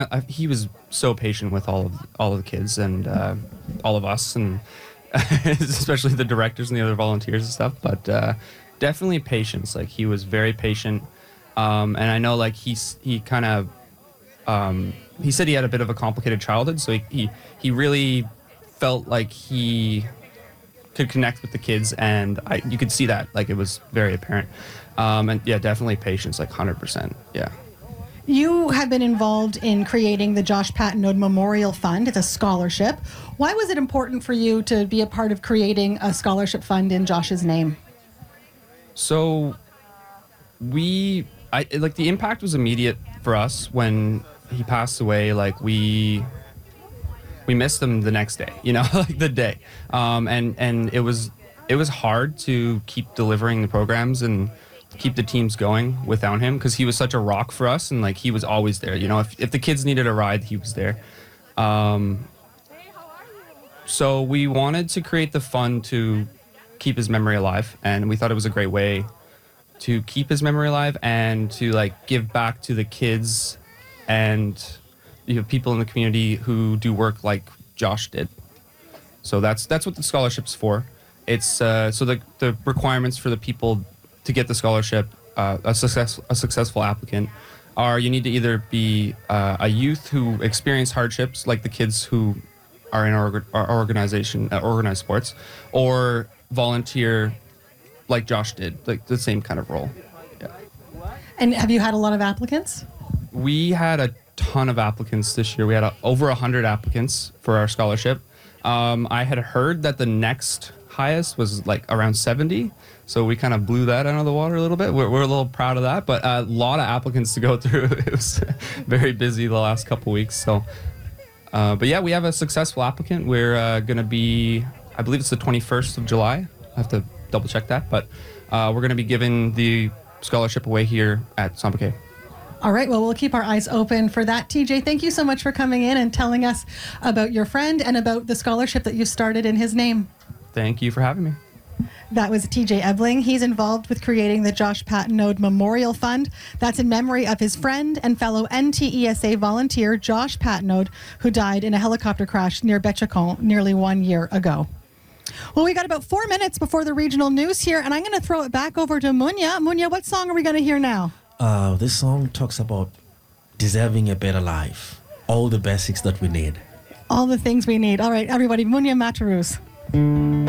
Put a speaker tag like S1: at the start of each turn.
S1: he was so patient with all of the kids and all of us, and especially the directors and the other volunteers and stuff. But definitely patience. Like he was very patient, and I know like he kind of he said he had a bit of a complicated childhood, so he really felt like he could connect with the kids, and you could see that, like it was very apparent. And yeah, definitely patience, like 100%. Yeah.
S2: You have been involved in creating the Josh Patenaude Memorial Fund. It's a scholarship. Why was it important for you to be a part of creating a scholarship fund in Josh's name?
S1: So like the impact was immediate for us when he passed away. Like we missed him the next day, you know, like the day. And it was hard to keep delivering the programs and keep the teams going without him, because he was such a rock for us, and like he was always there. You know, if the kids needed a ride, he was there. So we wanted to create the fund to keep his memory alive, and we thought it was a great way to keep his memory alive and to like give back to the kids and people in the community who do work like Josh did. So that's what the scholarship's for. It's so the requirements for the people to get the scholarship, a successful applicant, are you need to either be a youth who experience hardships, like the kids who are in our organization, organized sports, or volunteer like Josh did, like the same kind of role. Yeah.
S2: And have you had a lot of applicants?
S1: We had a ton of applicants this year. We had over 100 applicants for our scholarship. I had heard that the next highest was like around 70, so we kind of blew that out of the water a little bit. We're a little proud of that, but a lot of applicants to go through. It was very busy the last couple weeks. So, but yeah, we have a successful applicant. We're going to be, I believe it's the 21st of July. I have to double check that, but we're going to be giving the scholarship away here at Samba Cay.
S2: All right, well, we'll keep our eyes open for that. TJ, thank you so much for coming in and telling us about your friend and about the scholarship that you started in his name.
S1: Thank you for having me.
S2: That was TJ Ebling. He's involved with creating the Josh Patenaude Memorial Fund. That's in memory of his friend and fellow NTESA volunteer, Josh Patenaude, who died in a helicopter crash near Betchacon nearly 1 year ago. Well, we got about 4 minutes before the regional news here, and I'm going to throw it back over to Munya. Munya, what song are we going to hear now?
S3: This song talks about deserving a better life. All the basics that we need.
S2: All the things we need. All right, everybody, Munya Matarus.